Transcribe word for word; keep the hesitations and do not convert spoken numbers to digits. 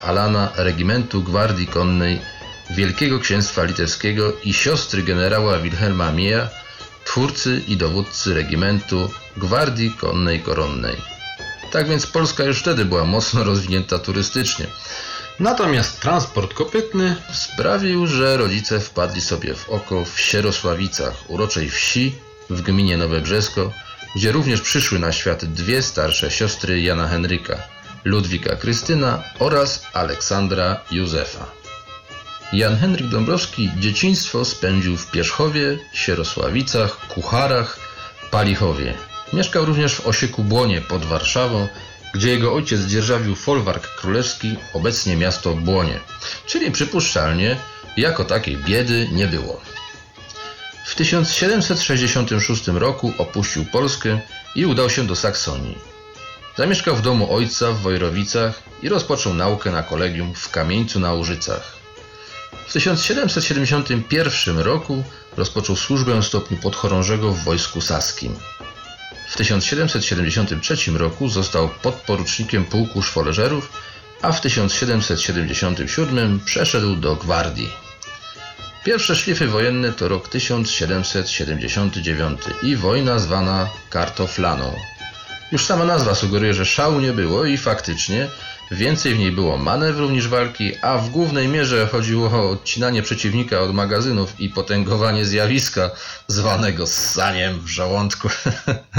Alana Regimentu Gwardii Konnej Wielkiego Księstwa Litewskiego i siostry generała Wilhelma Mieja, twórcy i dowódcy regimentu Gwardii Konnej Koronnej. Tak więc Polska już wtedy była mocno rozwinięta turystycznie. Natomiast transport kopytny Sprawił, że rodzice wpadli sobie w oko w Sierosławicach, uroczej wsi w gminie Nowe Brzesko, gdzie również przyszły na świat dwie starsze siostry Jana Henryka, Ludwika Krystyna oraz Aleksandra Józefa. Jan Henryk Dąbrowski dzieciństwo spędził w Pierzchowie, Sierosławicach, Kucharach, Palichowie. Mieszkał również w Osieku-Błonie pod Warszawą, gdzie jego ojciec dzierżawił folwark królewski, obecnie miasto Błonie, czyli przypuszczalnie jako takiej biedy nie było. W tysiąc siedemset sześćdziesiątym szóstym roku opuścił Polskę i udał się do Saksonii. Zamieszkał w domu ojca w Wojrowicach i rozpoczął naukę na kolegium w Kamieńcu na Łużycach. W tysiąc siedemset siedemdziesiątym pierwszym roku rozpoczął służbę stopniu podchorążego w Wojsku Saskim. W tysiąc siedemset siedemdziesiątym trzecim roku został podporucznikiem pułku szwoleżerów, a w tysiąc siedemset siedemdziesiątym siódmym przeszedł do gwardii. Pierwsze szlify wojenne to rok tysiąc siedemset siedemdziesiąty dziewiąty i wojna zwana kartoflaną. Już sama nazwa sugeruje, że szału nie było i faktycznie więcej w niej było manewrów niż walki, a w głównej mierze chodziło o odcinanie przeciwnika od magazynów i potęgowanie zjawiska zwanego ssaniem w żołądku.